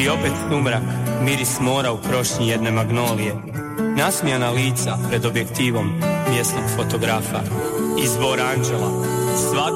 I opet sumrak, miris mora u krošnji jedne magnolije, nasmijana lica pred objektivom mjesnog fotografa, izbor anđela, sva